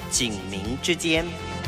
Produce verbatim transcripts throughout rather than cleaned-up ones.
警民之间。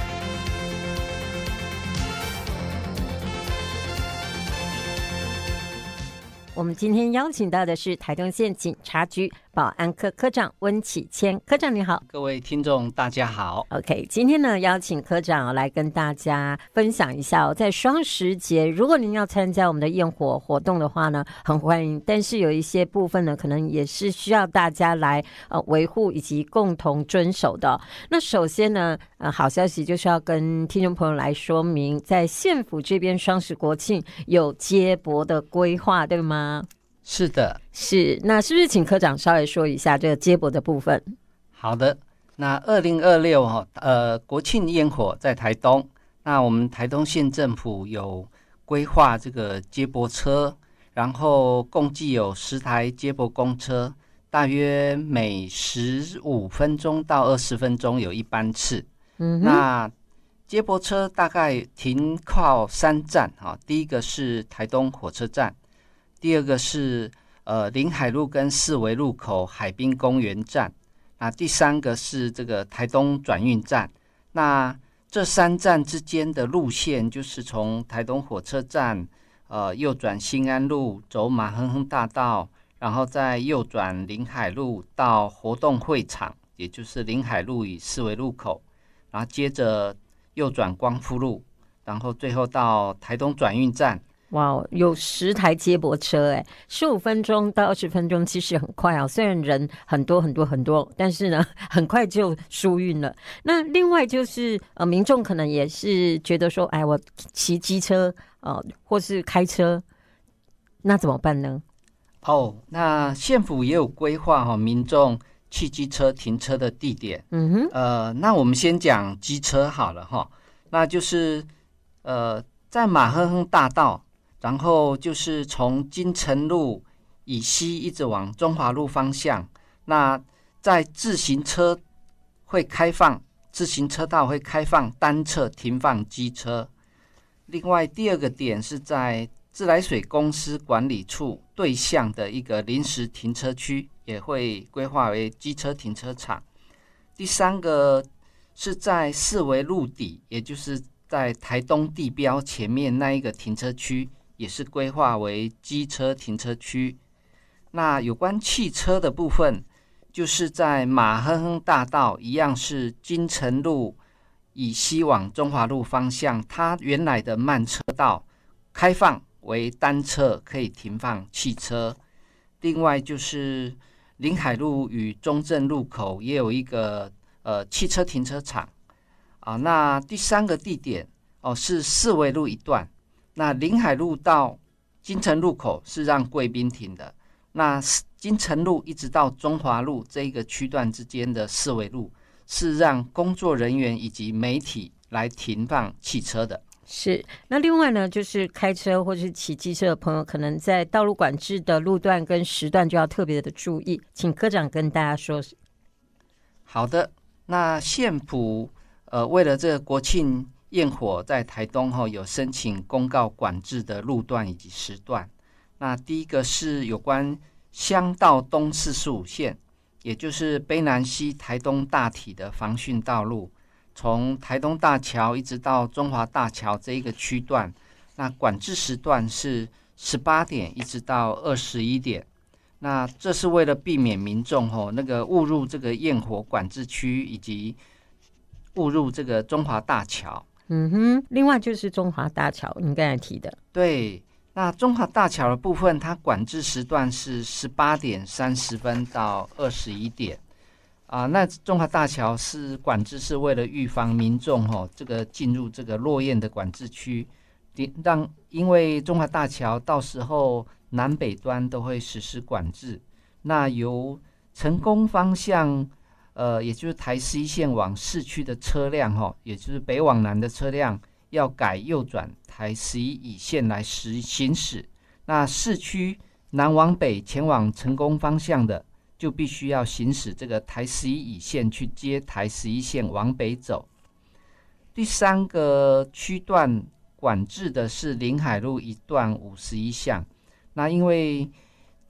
我们今天邀请到的是台东县警察局保安科科长温启谦科长，你好。 各位听众大家好。 OK， 今天呢邀请科长来跟大家分享一下、哦、在双十节如果您要参加我们的焰火活动的话呢，很欢迎，但是有一些部分呢可能也是需要大家来呃维护以及共同遵守的、哦、那首先呢呃好消息就是要跟听众朋友来说明，在县府这边双十国庆有接驳的规划，对吗？ 是的， 是。那是不是请科长稍微说一下这个接驳的部分？ 好的，那二零二六呃国庆焰火在台东，那我们台东县政府有规划这个接驳车，然后共计有十台接驳公车，大约每十五分钟到二十分钟有一班次。嗯，那接驳车大概停靠三站，第一个是台东火车站，第二个是呃临海路跟四维路口海滨公园站，那第三个是这个台东转运站。那这三站之间的路线就是从台东火车站呃右转新安路，走马亨亨大道，然后再右转临海路到活动会场，也就是临海路与四维路口，然后接着右转光复路，然后最后到台东转运站。 哇，有十台接驳车，哎，十五分钟到二十分钟，其实很快啊。虽然人很多很多很多，但是呢，很快就疏运了。那另外就是呃，民众可能也是觉得说，哎，我骑机车呃，或是开车，那怎么办呢？ 哦，那县府也有规划哈、哦，民众汽机车停车的地点。嗯哼，呃，那我们先讲机车好了哈、哦，那就是呃，在马亨亨大道。然后就是从金城路以西一直往中华路方向，那在自行车会开放，自行车道会开放单侧停放机车。另外第二个点是在自来水公司管理处对向的一个临时停车区，也会规划为机车停车场。第三个是在四维路底，也就是在台东地标前面那一个停车区，也是规划为机车停车区。那有关汽车的部分，就是在马亨亨大道一样是金城路以西往中华路方向，它原来的慢车道开放为单侧可以停放汽车。另外就是临海路与中正路口也有一个呃汽车停车场啊。那第三个地点哦是四维路一段。那临海路到金城路口是让贵宾停的，那金城路一直到中华路这一个区段之间的四维路是让工作人员以及媒体来停放汽车的。 是。那另外呢，就是开车或是骑机车的朋友，可能在道路管制的路段跟时段就要特别的注意，请科长跟大家说。 好的，那县府呃为了这个国庆焰火在台东后有申请公告管制的路段以及时段。那第一个是有关乡道东四十五线，也就是卑南溪台东大体的防汛道路，从台东大桥一直到中华大桥这一个区段，那管制时段是十八点一直到二十一点。那这是为了避免民众吼那个误入这个焰火管制区，以及误入这个中华大桥。 嗯哼，另外就是中华大桥，你刚才提的。 对，那中华大桥的部分，它管制时段是十八点三十分到二十一点啊。那中华大桥是管制是为了预防民众哦这个进入这个落焰的管制区，让因为中华大桥到时候南北端都会实施管制，那由成功方向。呃，也就是台十一线往市区的车辆、哦、也就是北往南的车辆要改右转台十一乙线来行驶。那市区南往北前往成功方向的，就必须要行驶这个台十一乙线去接台十一线往北走。第三个区段管制的是临海路一段五十一巷，那因为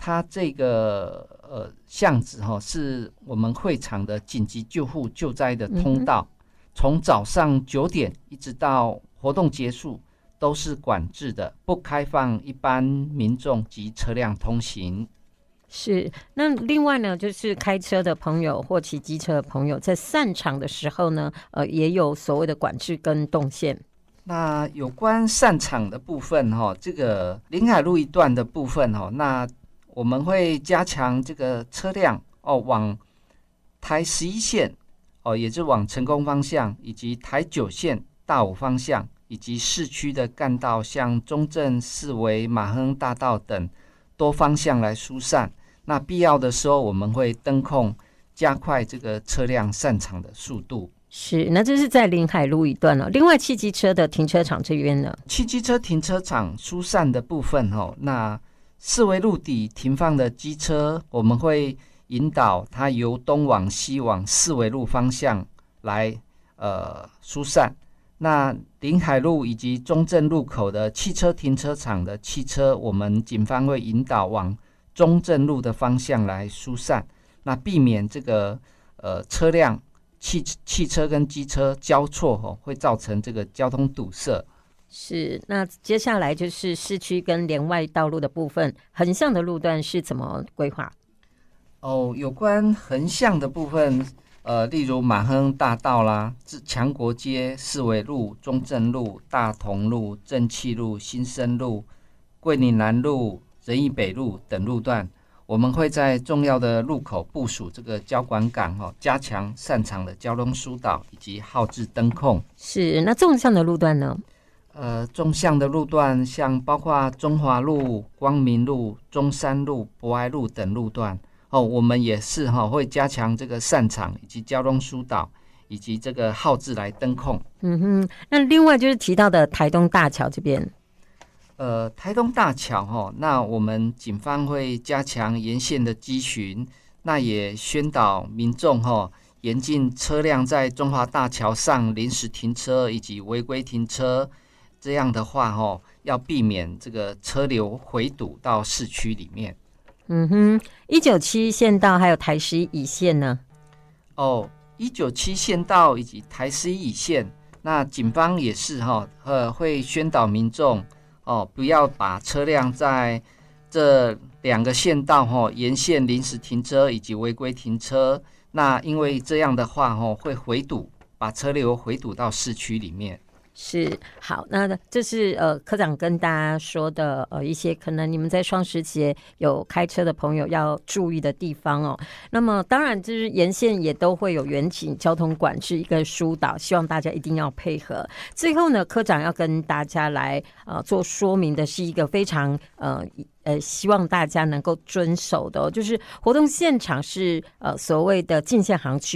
它这个呃巷子哈、哦，是我们会场的紧急救护救灾的通道，嗯、从早上九点一直到活动结束都是管制的，不开放一般民众及车辆通行。 是，那另外呢，就是开车的朋友或骑机车的朋友，在散场的时候呢，呃，也有所谓的管制跟动线。 那有关散场的部分哈、哦，这个临海路一段的部分哈、哦，那我们会加强这个车辆哦，往台十一线哦，也就是往成功方向，以及台九线大武方向，以及市区的干道，像中正、四维、马亨大道等多方向来疏散。那必要的时候，我们会灯控加快这个车辆散场的速度。 是，那这是在临海路一段了、哦。另外，汽机车的停车场这边呢？ 汽机车停车场疏散的部分哦，那四维路底停放的机车，我们会引导它由东往西往四维路方向来呃疏散。那临海路以及中正路口的汽车停车场的汽车，我们警方会引导往中正路的方向来疏散，那避免这个呃车辆汽汽车跟机车交错哦，会造成这个交通堵塞。 是，那接下来就是市区跟连外道路的部分，横向的路段是怎么规划？ 哦，有关横向的部分，呃，例如马亨大道啦、强国街、四维路、中正路、大同路、正气路、新生路、桂林南路、仁义北路等路段，我们会在重要的路口部署这个交管岗哦，加强擅长的交通疏导以及号志灯控。 是，那纵向的路段呢？ 呃，纵向的路段像包括中华路、光明路、中山路、博爱路等路段哦，我们也是哈、哦、会加强这个散场以及交通疏导以及这个号志来灯控。 嗯哼，那另外就是提到的台东大桥这边。 呃，台东大桥哈、哦，那我们警方会加强沿线的稽巡，那也宣导民众哈、哦，严禁车辆在中华大桥上临时停车以及违规停车。这样的话哈、哦，要避免这个车流回堵到市区里面。 嗯哼，一九七县道还有台十一乙线呢？ 哦，一九七县道以及台十一乙线，那警方也是哈、哦，呃，会宣导民众哦，不要把车辆在这两个县道哈、哦、沿线临时停车以及违规停车。那因为这样的话哈、哦，会回堵，把车流回堵到市区里面。 是，好，那这是呃科长跟大家说的呃一些可能你们在双十节有开车的朋友要注意的地方哦。那么当然就是沿线也都会有远景交通管制一个疏导，希望大家一定要配合。最后呢，科长要跟大家来呃做说明的是一个非常呃呃希望大家能够遵守的、哦，就是活动现场是呃所谓的进线行区。